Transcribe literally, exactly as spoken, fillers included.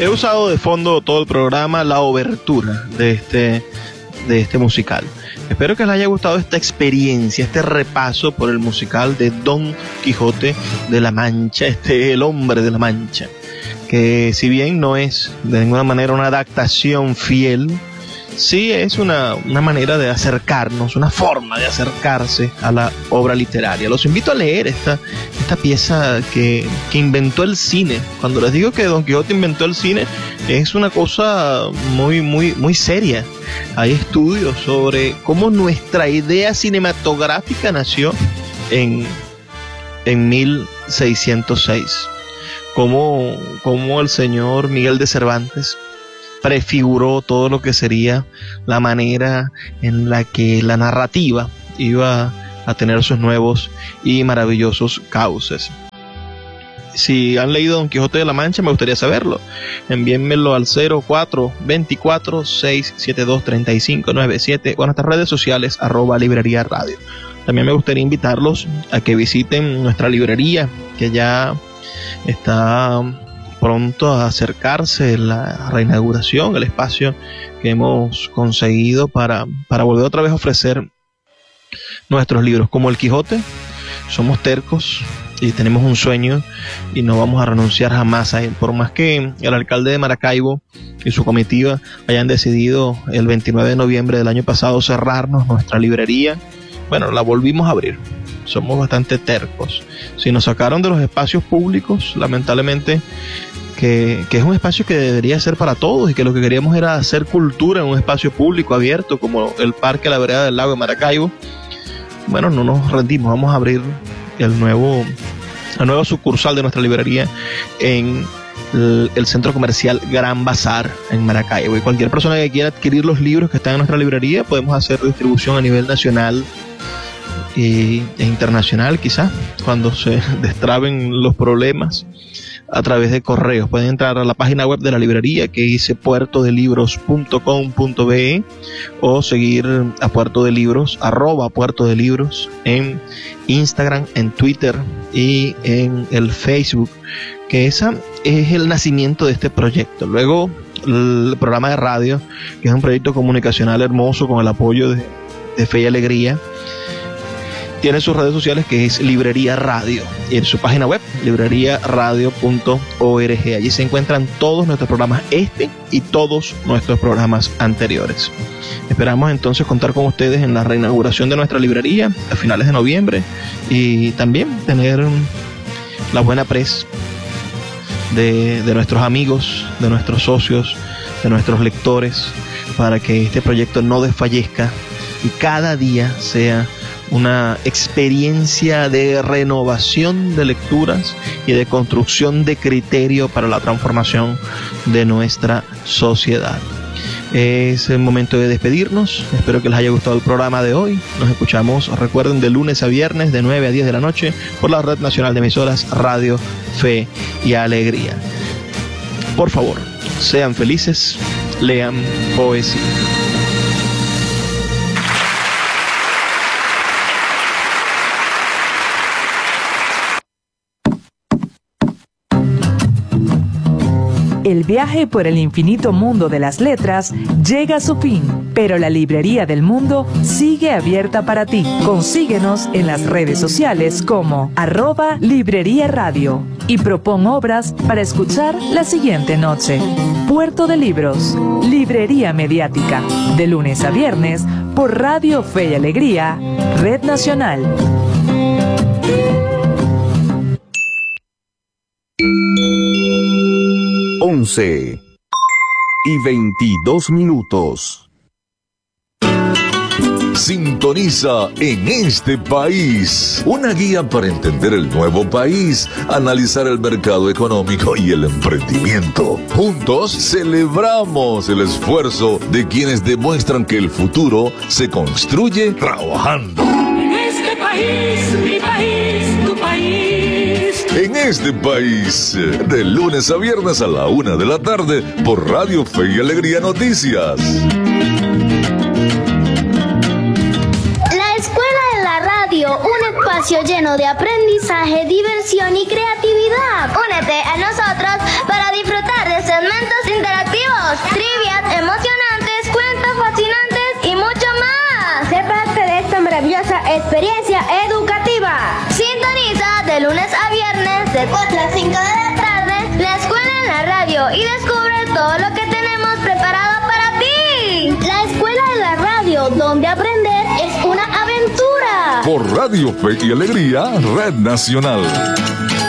he usado de fondo todo el programa la obertura de este, de este musical. Espero que les haya gustado esta experiencia, este repaso por el musical de Don Quijote de la Mancha, este El Hombre de la Mancha, que si bien no es de ninguna manera una adaptación fiel, sí es una, una manera de acercarnos, una forma de acercarse a la obra literaria. Los invito a leer esta, esta pieza que, que inventó el cine. Cuando les digo que Don Quijote inventó el cine, es una cosa muy, muy, muy seria. Hay estudios sobre cómo nuestra idea cinematográfica nació en, en mil seiscientos seis. Cómo, cómo el señor Miguel de Cervantes prefiguró todo lo que sería la manera en la que la narrativa iba a tener sus nuevos y maravillosos cauces. Si han leído Don Quijote de la Mancha, me gustaría saberlo. Envíenmelo al cero cuatro veinticuatro, seiscientos setenta y dos, treinta y cinco noventa y siete o en nuestras redes sociales arroba librería radio. También me gustaría invitarlos a que visiten nuestra librería, que ya está pronto a acercarse la reinauguración, el espacio que hemos conseguido para, para volver otra vez a ofrecer nuestros libros. Como el Quijote, somos tercos y tenemos un sueño y no vamos a renunciar jamás a él. Por más que el alcalde de Maracaibo y su comitiva hayan decidido el veintinueve de noviembre del año pasado cerrarnos nuestra librería, bueno, la volvimos a abrir. Somos bastante tercos. Si nos sacaron de los espacios públicos, lamentablemente, que, que es un espacio que debería ser para todos y que lo que queríamos era hacer cultura en un espacio público abierto como el Parque La Vereda del Lago de Maracaibo, bueno, no nos rendimos. Vamos a abrir el nuevo, la nueva sucursal de nuestra librería en el, el centro comercial Gran Bazar en Maracaibo. Y cualquier persona que quiera adquirir los libros que están en nuestra librería, podemos hacer distribución a nivel nacional e internacional, quizás cuando se destraben los problemas, a través de correos. Pueden entrar a la página web de la librería, que dice puerto de libros punto com punto be, o seguir a Puerto de Libros, arroba Puerto de Libros, en Instagram, en Twitter y en el Facebook, que esa es el nacimiento de este proyecto. Luego el programa de radio, que es un proyecto comunicacional hermoso con el apoyo de, de Fe y Alegría, tiene sus redes sociales, que es Librería Radio, y en su página web librería radio punto org. Allí se encuentran todos nuestros programas, este y todos nuestros programas anteriores. Esperamos entonces contar con ustedes en la reinauguración de nuestra librería a finales de noviembre, y también tener la buena pres de, de nuestros amigos, de nuestros socios, de nuestros lectores, para que este proyecto no desfallezca y cada día sea una experiencia de renovación de lecturas y de construcción de criterio para la transformación de nuestra sociedad. Es el momento de despedirnos. Espero que les haya gustado el programa de hoy. Nos escuchamos, recuerden, de lunes a viernes de nueve a diez de la noche por la Red Nacional de Emisoras Radio Fe y Alegría. Por favor, sean felices, lean poesía. El viaje por el infinito mundo de las letras llega a su fin, pero la Librería del Mundo sigue abierta para ti. Consíguenos en las redes sociales como arroba Librería Radio y propon obras para escuchar la siguiente noche. Puerto de Libros, Librería Mediática, de lunes a viernes por Radio Fe y Alegría, Red Nacional. once y veintidós minutos. Sintoniza En Este País, una guía para entender el nuevo país, analizar el mercado económico y el emprendimiento. Juntos celebramos el esfuerzo de quienes demuestran que el futuro se construye trabajando. En este país, mi país, tu país. En Este País, de lunes a viernes a la una de la tarde por Radio Fe y Alegría Noticias. La Escuela de la Radio, un espacio lleno de aprendizaje, diversión y creatividad. Únete a nosotros para disfrutar de segmentos maravillosa experiencia educativa. Sintoniza de lunes a viernes de cuatro a cinco de la tarde la escuela en la radio y descubre todo lo que tenemos preparado para ti. La escuela en la radio, donde aprender es una aventura. Por Radio Fe y Alegría, Red Nacional.